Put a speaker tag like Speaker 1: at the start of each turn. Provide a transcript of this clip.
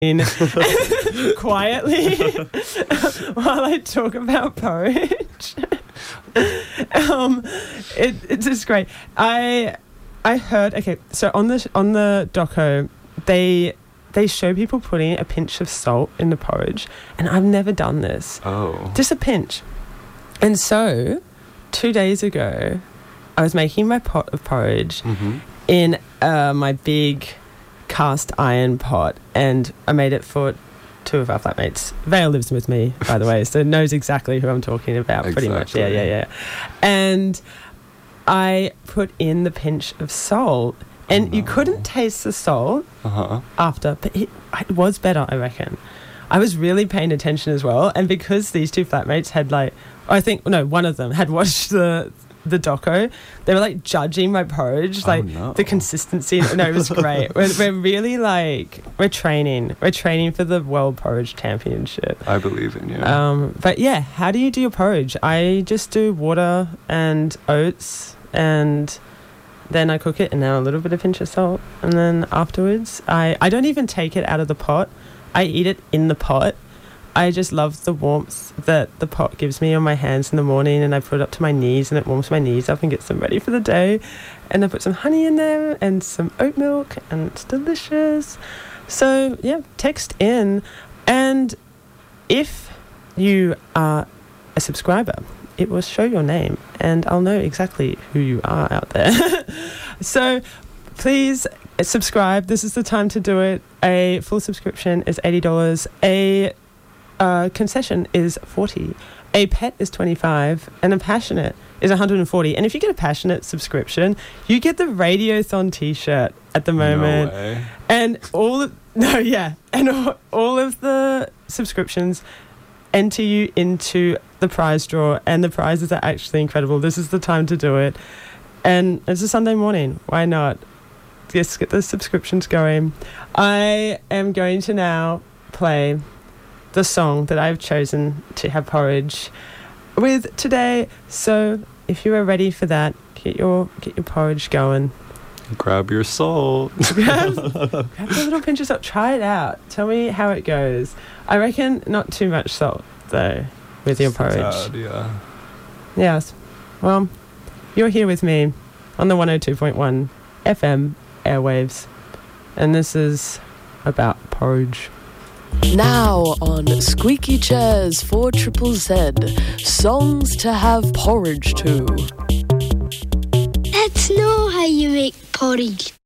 Speaker 1: quietly while I talk about porridge. It's just great. I heard, okay, so on the doco, they show people putting a pinch of salt in the porridge, and I've never done this.
Speaker 2: Oh.
Speaker 1: Just a pinch. And so 2 days ago, I was making my pot of porridge in my big cast iron pot, and I made it for 2 of our flatmates. Vale lives with me, by the way, so knows exactly who I'm talking about. Pretty much. Yeah. And I put in the pinch of salt, and you couldn't taste the salt after, but it was better, I reckon. I was really paying attention as well, and because these 2 flatmates had one of them had watched the doco, they were like judging my porridge, the consistency. No, it was great. We're really we're training for the World Porridge Championship.
Speaker 2: I believe in you.
Speaker 1: But yeah, how do you do your porridge? I just do water and oats, and then I cook it, and now a little bit of pinch of salt, and then afterwards I don't even take it out of the pot. I eat it in the pot. I just love the warmth that the pot gives me on my hands in the morning, and I put it up to my knees, and it warms my knees up and gets them ready for the day. And I put some honey in there and some oat milk, and it's delicious. So, yeah, text in. And if you are a subscriber, it will show your name, and I'll know exactly who you are out there. So, please subscribe. This is the time to do it. A full subscription is $80. A concession is $40. A pet is $25, and a passionate is $140. And if you get a passionate subscription, you get the Radiothon T-shirt at the moment.
Speaker 2: No way.
Speaker 1: And all of the subscriptions enter you into the prize draw, and the prizes are actually incredible. This is the time to do it, and it's a Sunday morning. Why not? Just get the subscriptions going. I am going to now play the song that I've chosen to have porridge with today. So if you are ready for that, get your porridge going.
Speaker 2: Grab your salt.
Speaker 1: Grab a little pinch of salt. Try it out. Tell me how it goes. I reckon not too much salt, though, with your porridge.
Speaker 2: Yeah.
Speaker 1: Yes. Well, you're here with me on the 102.1 FM airwaves, and this is about porridge.
Speaker 3: Now on Squeaky Chairs 4ZZZ, songs to have porridge to.
Speaker 4: Let's know how you make porridge.